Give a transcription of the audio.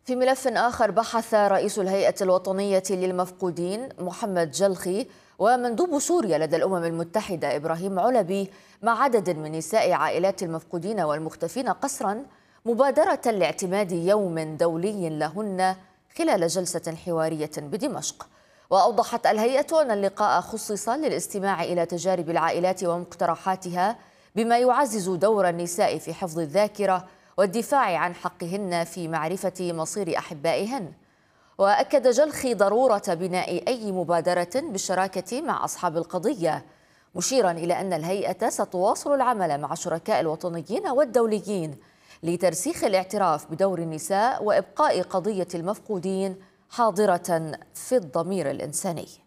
في ملف آخر، بحث رئيس الهيئة الوطنية للمفقودين محمد جلخي ومندوب سوريا لدى الأمم المتحدة إبراهيم علبي مع عدد من نساء عائلات المفقودين والمختفين قسرا مبادرة لاعتماد يوم دولي لهن خلال جلسة حوارية بدمشق. وأوضحت الهيئة أن اللقاء خصص للاستماع إلى تجارب العائلات ومقترحاتها بما يعزز دور النساء في حفظ الذاكرة والدفاع عن حقهن في معرفة مصير أحبائهن. وأكد جلخي ضرورة بناء أي مبادرة بالشراكة مع أصحاب القضية، مشيرا إلى أن الهيئة ستواصل العمل مع الشركاء الوطنيين والدوليين لترسيخ الاعتراف بدور النساء وإبقاء قضية المفقودين حاضرة في الضمير الإنساني.